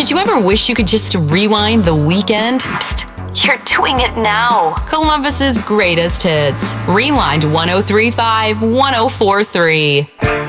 Did you ever wish you could just rewind the weekend? Psst, you're doing it now. Columbus's greatest hits. Rewind 1035 1043.